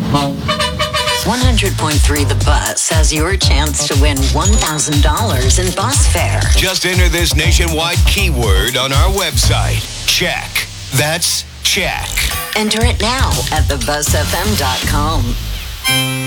100.3 The Bus has your chance to win $1,000 in bus fare. Just enter this nationwide keyword on our website. Check. That's check. Enter it now at thebusfm.com.